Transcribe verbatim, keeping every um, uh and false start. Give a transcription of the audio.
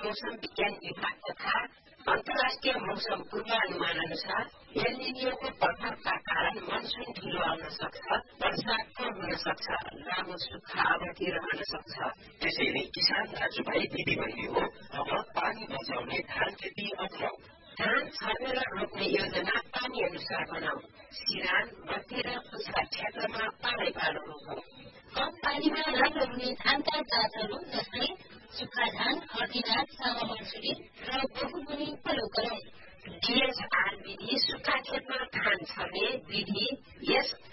मौसम विज्ञान विभाग तथा अन्तर्राष्ट्रिय मौसम पूर्वानुमान अनुसार एल निनो प्रभावका कारण मनसुन ढिलो आउन सक्छ, वर्षा कम हुन सक्छ, लामो सुक्खा अवधि रहन सक्छ। त्यसैले किसान दाजुभाइ दिदीबहिनी हो, अब पानी बचाउने धान खेती अपनाऊ। धान छर्नेर रोप्ने योजना पानी अनुसार बनाऊ। सिरान, मध्य र खुच्चा क्षेत्रमा पारै पालो रोपौँ। कम पानीमा राम्रो हुने धानका जातहरू जस्तै सुक्खा धान, हर्दीनाथ, सामा मन्सुरी र बहुमुनी प्रयोग गरौं। डीएचआर विधि सुक्खा खेतमा धान छर्ने विधि। यस